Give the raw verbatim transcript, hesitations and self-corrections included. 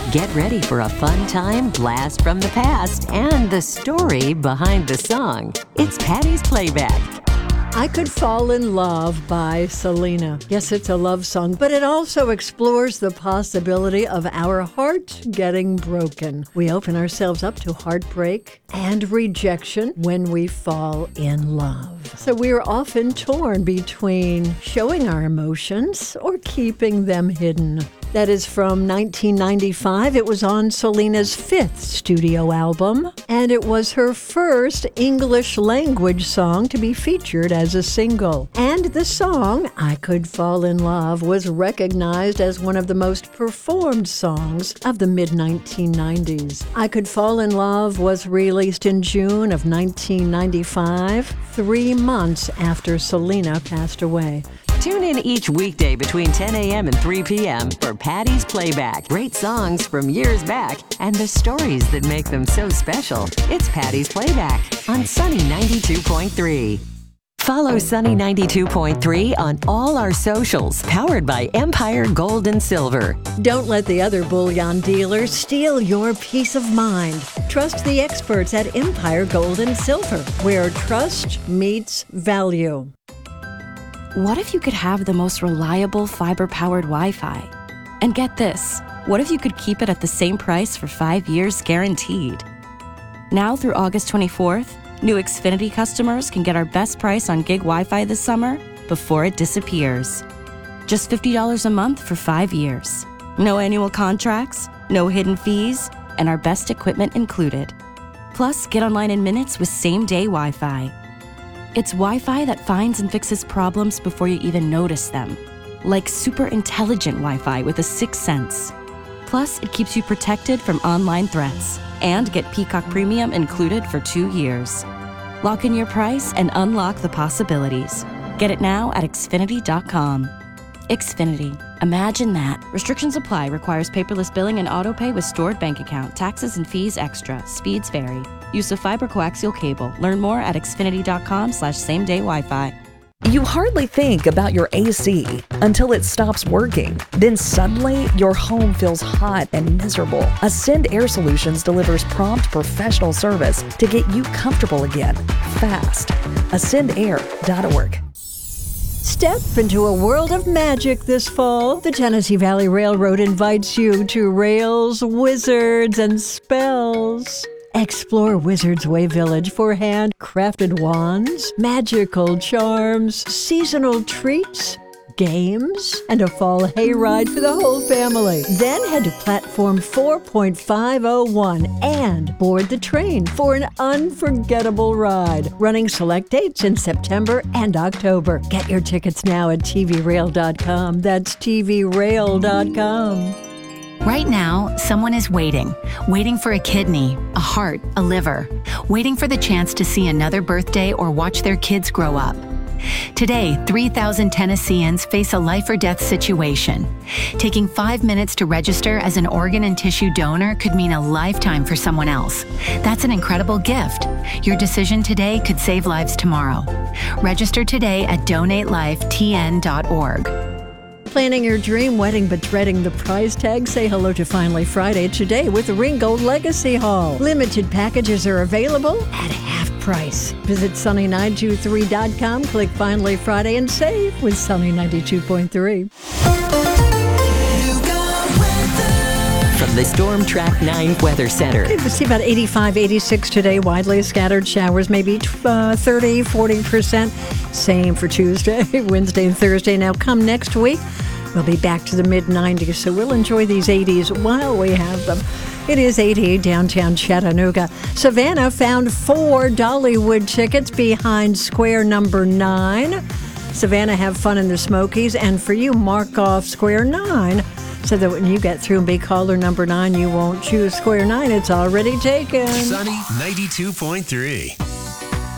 Get ready for a fun time blast from the past and the story behind the song. It's Patty's Playback. I Could Fall in Love by Selena. Yes, it's a love song, but it also explores the possibility of our heart getting broken. We open ourselves up to heartbreak and rejection when we fall in love. So we are often torn between showing our emotions or keeping them hidden. That is from nineteen ninety-five. It was on Selena's fifth studio album, and it was her first English language song to be featured as a single. And the song, I Could Fall in Love, was recognized as one of the most performed songs of the mid nineteen nineties. I Could Fall in Love was released in June of nineteen ninety-five, three months after Selena passed away. Tune in each weekday between ten a.m. and three p.m. for Patty's Playback. Great songs from years back and the stories that make them so special. It's Patty's Playback on Sunny ninety-two point three. Follow Sunny ninety-two point three on all our socials, powered by Empire Gold and Silver. Don't let the other bullion dealers steal your peace of mind. Trust the experts at Empire Gold and Silver, where trust meets value. What if you could have the most reliable fiber-powered Wi-Fi? And get this, what if you could keep it at the same price for five years guaranteed? Now through August twenty-fourth, new Xfinity customers can get our best price on gig Wi-Fi this summer before it disappears. Just fifty dollars a month for five years. No annual contracts, no hidden fees, and our best equipment included. Plus, get online in minutes with same-day Wi-Fi. It's Wi-Fi that finds and fixes problems before you even notice them. Like super intelligent Wi-Fi with a sixth sense. Plus, it keeps you protected from online threats. And get Peacock Premium included for two years. Lock in your price and unlock the possibilities. Get it now at Xfinity dot com. Xfinity. Imagine that. Restrictions apply. Requires paperless billing and autopay with stored bank account. Taxes and fees extra. Speeds vary. Use of fiber coaxial cable. Learn more at Xfinity dot com slash same day Wi-Fi. You hardly think about your A C until it stops working. Then suddenly, your home feels hot and miserable. Ascend Air Solutions delivers prompt professional service to get you comfortable again, fast. ascend air dot org. Step into a world of magic this fall. The Tennessee Valley Railroad invites you to Rails, Wizards, and Spells. Explore Wizards Way Village for handcrafted wands, magical charms, seasonal treats, games, and a fall hayride for the whole family. Then head to platform four point five oh one and board the train for an unforgettable ride. Running select dates in September and October. Get your tickets now at T V rail dot com. That's T V rail dot com. Right now, someone is waiting, waiting for a kidney, a heart, a liver, waiting for the chance to see another birthday or watch their kids grow up. Today, three thousand Tennesseans face a life or death situation. Taking five minutes to register as an organ and tissue donor could mean a lifetime for someone else. That's an incredible gift. Your decision today could save lives tomorrow. Register today at donate life T N dot org. Planning your dream wedding but dreading the price tag? Say hello to Finally Friday today with Ringgold Legacy Hall. Limited packages are available at half price. Visit Sunny nine two three dot com, click Finally Friday, and save with Sunny ninety-two point three. From the Storm Track nine Weather Center. Okay, we'll see about eighty-five, eighty-six today. Widely scattered showers, maybe uh, thirty, forty percent. Same for Tuesday, Wednesday, and Thursday. Now, come next week, we'll be back to the mid nineties, so we'll enjoy these eighties while we have them. It is eighty downtown Chattanooga. Savannah found four Dollywood tickets behind square number nine. Savannah, have fun in the Smokies, and for you, mark off square nine, so that when you get through and be caller number nine, you won't choose square nine. It's already taken. Sunny ninety-two point three.